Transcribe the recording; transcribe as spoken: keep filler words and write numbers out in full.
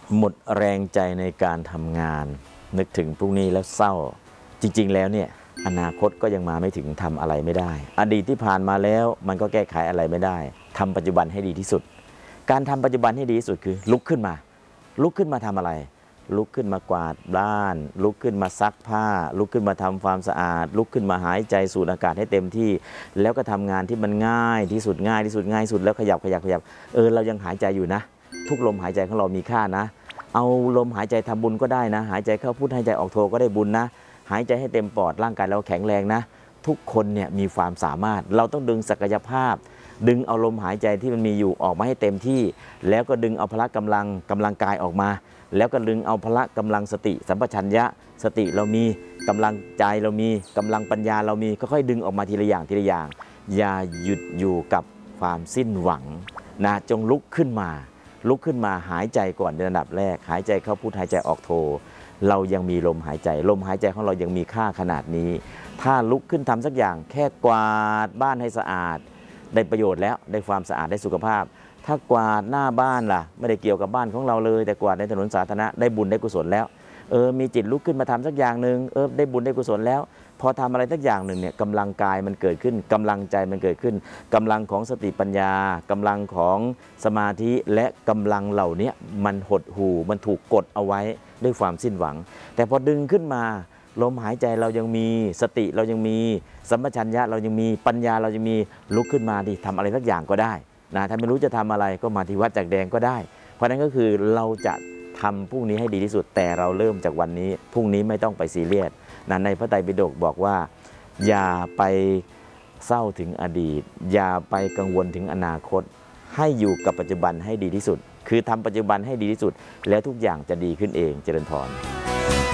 หมดแรงใจในการทำงานนึกถึงพรุ่งนี้แล้วเศร้าจริงๆแล้วเนี่ยอนาคตก็ยังมาไม่ถึงทำอะไรไม่ได้อดีตที่ผ่านมาแล้วมันก็แก้ไขอะไรไม่ได้ทำปัจจุบันให้ดีที่สุดการทำปัจจุบันให้ดีที่สุดคือลุกขึ้นมาลุกขึ้นมาทำอะไรลุกขึ้นมากวาดบ้านลุกขึ้นมาซักผ้าลุกขึ้นมาทำความสะอาดลุกขึ้นมาหายใจสูดอากาศให้เต็มที่แล้วก็ทำงานที่มันง่ายที่สุดง่ายที่สุดง่ายสุดแล้วขยับขยับขยับเออเรายังหายใจอยู่นะทุกลมหายใจของเรามีค่านะเอาลมหายใจทำบุญก็ได้นะหายใจเข้าพุทหายใจออกโทก็ได้บุญนะหายใจให้เต็มปอดร่างกายเราแข็งแรงนะทุกคนเนี่ยมีความสามารถเราต้องดึงศักยภาพดึงเอาลมหายใจที่มันมีอยู่ออกมาให้เต็มที่แล้วก็ดึงเอาพละกำลังกำลังกายออกมาแล้วก็ดึงเอาพละกำลังสติสัมปชัญญะสติเรามีกำลังใจเรามีกำลังปัญญาเรามีค่อยๆดึงออกมาทีละอย่างทีละอย่างอย่าหยุดอยู่กับความสิ้นหวังนะจงลุกขึ้นมาลุกขึ้นมาหายใจก่อนในระดับแรกหายใจเข้าพุทหายใจออกโทเรายังมีลมหายใจลมหายใจของเรายังมีค่าขนาดนี้ถ้าลุกขึ้นทำสักอย่างแค่กวาดบ้านให้สะอาดได้ประโยชน์แล้วได้ความสะอาดได้สุขภาพถ้ากวาดหน้าบ้านล่ะไม่ได้เกี่ยวกับบ้านของเราเลยแต่กวาดในถนนสาธารณะได้บุญได้กุศลแล้วเออมีจิตลุกขึ้นมาทำสักอย่างหนึ่งเออได้บุญได้กุศลแล้วพอทำอะไรสักอย่างหนึ่งเนี่ยกำลังกายมันเกิดขึ้นกำลังใจมันเกิดขึ้นกำลังของสติปัญญากำลังของสมาธิและกำลังเหล่านี้มันหดหู่มันถูกกดเอาไว้ด้วยความสิ้นหวังแต่พอดึงขึ้นมาลมหายใจเรายังมีสติเรายังมีสัมปชัญญะเรายังมีปัญญาเรายังมีลุกขึ้นมาดิทำอะไรสักอย่างก็ได้นะถ้าไม่รู้จะทำอะไรก็มาที่วัดจักแดงก็ได้เพราะนั้นก็คือเราจะทำพรุ่งนี้ให้ดีที่สุดแต่เราเริ่มจากวันนี้พรุ่งนี้ไม่ต้องไปซีเรียสนะในพระไตรปิฎกบอกว่าอย่าไปเศร้าถึงอดีตอย่าไปกังวลถึงอนาคตให้อยู่กับปัจจุบันให้ดีที่สุดคือทำปัจจุบันให้ดีที่สุดแล้วทุกอย่างจะดีขึ้นเองเจริญพร